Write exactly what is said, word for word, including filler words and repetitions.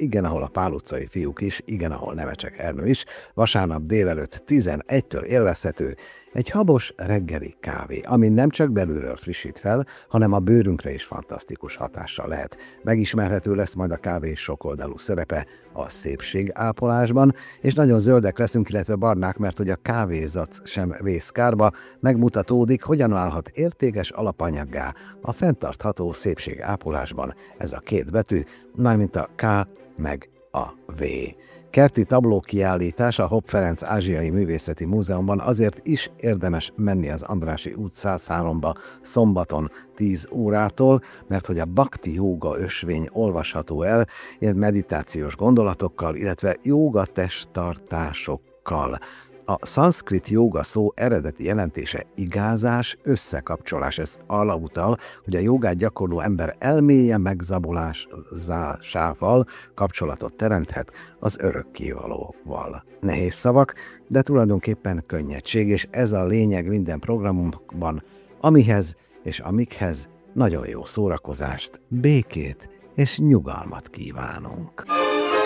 igen, ahol a Pál utcai fiúk is, igen, ahol Nemecsek Ernő is, vasárnap délelőtt tizenegytől élvezhető egy habos reggeli kávé, ami nem csak belülről frissít fel, hanem a bőrünkre is fantasztikus hatással lehet. Megismerhető lesz majd a kávé sokoldalú szerepe a szépségápolásban, és nagyon zöldek leszünk, illetve barnák, mert hogy a kávézac sem vész kárba, megmutatódik, hogyan válhat értékes alapanyaggá a fenntartható szépségápolásban ez a két betű, mármint a K meg a V. Kerti tabló kiállítás a Hopp Ferenc Ázsiai Művészeti Múzeumban azért is érdemes menni az Andrássy út száz háromba szombaton tíz órától, mert hogy a Bhakti Jóga ösvény olvasható el, ilyen meditációs gondolatokkal, illetve jóga testtartásokkal. A szanszkrit jóga szó eredeti jelentése igázás, összekapcsolás. Ez arra utal, hogy a jogát gyakorló ember elméje megzabolásával kapcsolatot teremthet az örökkévalóval. Nehéz szavak, de tulajdonképpen könnyedség, és ez a lényeg minden programunkban, amihez és amikhez nagyon jó szórakozást, békét és nyugalmat kívánunk.